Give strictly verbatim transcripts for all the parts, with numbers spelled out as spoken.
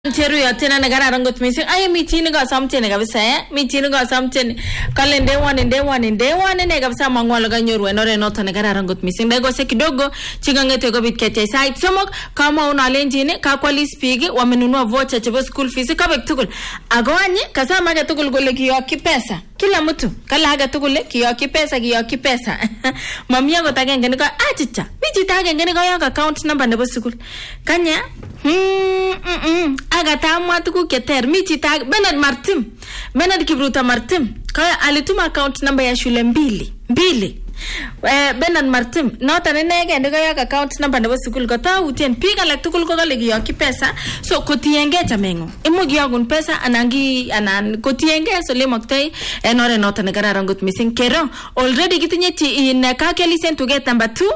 Cheru yote na nagara rangot missing. Ay meeting ga something kabisa eh. Meeting ga something. Kalende one nde one nde one ne kabisa mangwalo ga nyoru enore nota nagara rangot missing. Dago se kidogo chingangete go bitkete site somok kama una lenjine ka kwali speak wamenunua voucher cha school fees ka bektukul. Agawanye kasama ga tukul gole kiyoki pesa. Kila mtu kala haga tukule kiyoki pesa kiyoki pesa. Mami yangu tagenge niko achicha. Miji tagenge niko yoka account number nebo school. Kanya Hmm mm aga tamwa tuku keter michi tag Bernard Martim Bernard Kibruta Martim kaya alituma account number ya shule mbili mbili eh Bernard Martim nota nenege ndiko ya account number nebo school ko ta utien piga la tukul ko gale giyo kipesa so kotienge chamengo imugi yagun pesa anangi anan kotienge so le moktai enore nota ne gara rangut missing kero already kitinye ti in ka ke listen to get number two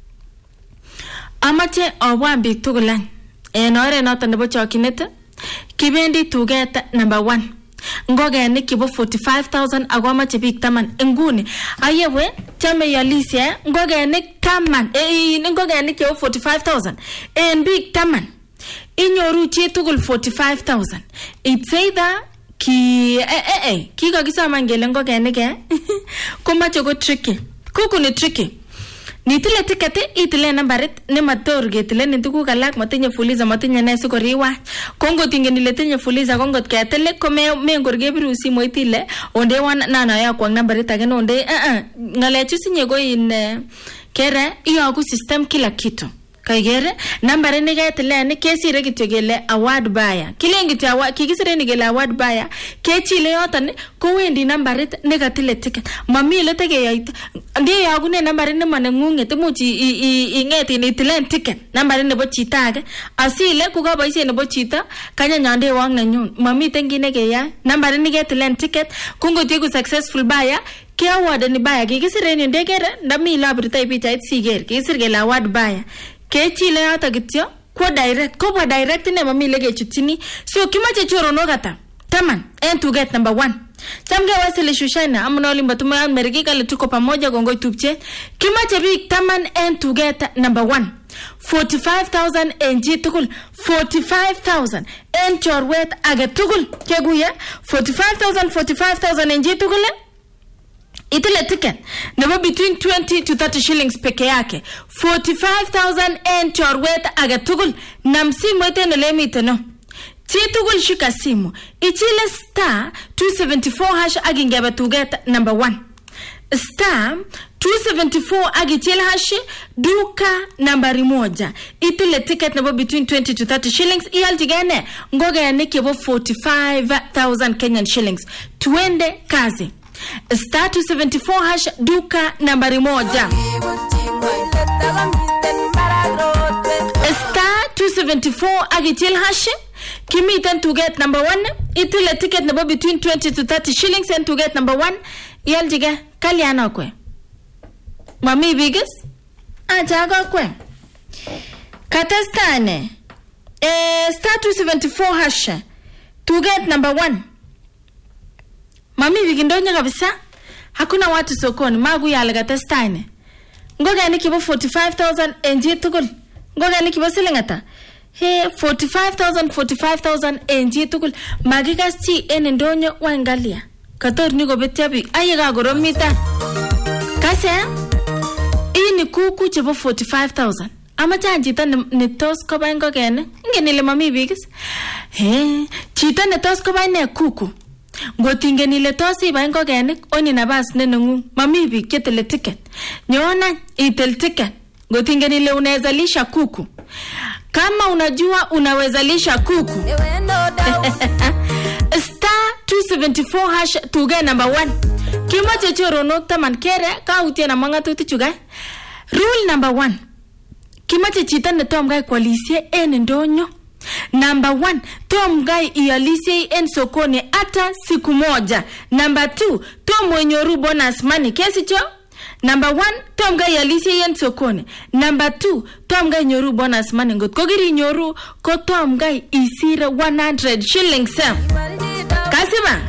amache obwambi tugulan enore nota nebo chokinete kibendi tuget number one ngogenik kibo forty-five thousand agoma chebik taman nguni ayewe chame yalisia ngogenik taman eh ngogenik kibo forty-five thousand en big taman inyoru chi tugul forty-five thousand it's either ki eh eh eh kiko kisama ngele ngogenik eh komache go tricky kuku ni tricky nitile tikete itile nambarit ne mator getile nituku kalak matinye fuliza matinye nesu koriwa kongo tinge niletinye fuliza kongo ketele kome mengorge birusi moitile onde wan nana ya kwa nambarit ageno onde eh eh ngalechu sinye go in kere iyo ku system kila kitu kaigere nambare ni getile ni kesire kitogele award buyer kilengi tu award kikisire ni gele award buyer kechile yotan ko wendi nambarit ne gatile ticket mami le tege yait ndi yagune nambare ne manengunge temuchi ingeti ni tilen ticket nambare ne bo chitage asile ku ga boise ne bo chita kanya nyande wang na nyun mami tengine ge ya nambare ni getilen ticket kungo tiku successful buyer kia award ni buyer kikisire ni ndegere ndami labrita ipicha itsigere kikisire gele award buyer kechile hata gityo kwa direct kwa direct ne mami lege chutini so kimache choro no gata taman and to get number one tamge wasile shushana amna limba tuma meriki kale tuko pamoja gongo tupche kimache big taman and to get number one forty-five thousand ng tukul forty-five thousand and chorwet aga tukul keguye forty-five thousand forty-five thousand ng tukul itile ticket nebo between twenty to thirty shillings peke yake forty-five thousand and chorwet aga tugul namsimu etene lemite no chi tugul shika simu ichile star two seventy-four hash agingeba to get number one star two seventy-four agichile hash duka nambari moja itile ticket nebo between twenty to thirty shillings iyaltigene ngoga yanike forty-five thousand Kenyan shillings twende kazi star two seventy-four hash duka nambari moja star two seventy-four agitil hash kimiten to get number one itile ticket number between twenty to thirty shillings and to get number one yaljiga kaliana kwe mami biggest ajaga kwe katastane eh star two seventy-four hash to get number one mami bigindonya kabisa hakuna watu sokoni magu ya alagata stine ngoga ni kibo forty-five thousand ng tukul ngoga ni kibo silingata he forty-five thousand forty-five thousand ng tukul magiga chi enendonyo wangalia kator ni go betiabi ayiga goromita kase ini kuku chebo forty-five thousand ama chanjita ne tos ko ba ngogene ngenile mami bigis he chita ne tos ko ba ne kuku ngotingeni le tosi ba ngogenik oni nabas nenengu mami bi ketele ticket nyona itel ticket ngotingeni le unaweza lisha kuku kama unajua unaweza lisha kuku star two seventy-four hash to get number one kimache choro nokta man kere ka utie na manga tuti chuga rule number one kimache chita ne tom gai kwalisie en ndonyo number one tom gai ialisi en sokoni ata siku moja number two tom wenyoru bonus money kesi cho number one tom gai ialisi en sokoni number two tom gai nyoru bonus money ngot kogiri nyoru ko tom gai isire one hundred shillings kasima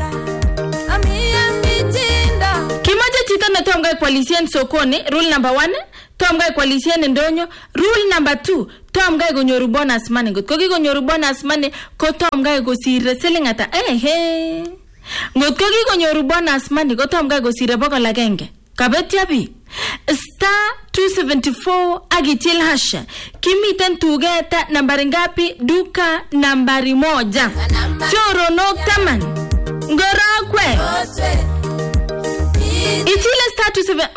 kimaje chita na tom gai polisi en sokoni rule number one tom gai kwalisien ndonyo. Rule number two, tom gai konyoru bonus money. Ngot ko kikonyoru bonus money ko tom gai kosire siling ata. Eh eh. Ngot ko kikonyoru bonus money ko tom gai kosire bokol agenge. Kabetya bi. Star two seventy-four agitil hasha. Kimiten tugeta nambari ngapi? Duka nambari moja. Choro noktaman. Ngorokwe. Ichile star two seven.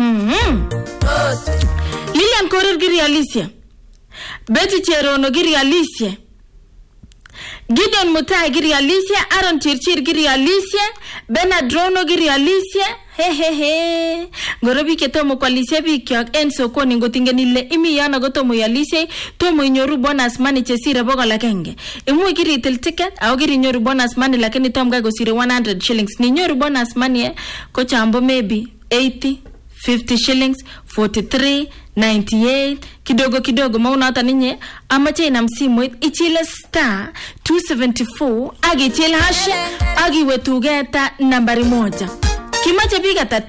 Lilian Korir giri Alicia. Betty Cherono giri Alicia. Gideon Mutai giri Alicia. Aaron Chirchir giri Alicia. Benadrono giri Alicia. He he he. Ngorobi ke tomo kwa Alicia bikyok en sokoni ngotingeni le imi yana go tomo ya Alicia tomo inyoru bonus money chesire boga lakenge. Imu giri itil ticket au giri inyoru bonus money lakini tom ga go sire one hundred shillings. Ni inyoru bonus money eh, ko chambo maybe eighty, fifty shillings, forty-three, ninety-eight, kidogo kidogo mauna hata ninye amache ina msimu ichile star two seventy-four agi ichile hashe agi wetugeta nambari moja. Kimache biga tati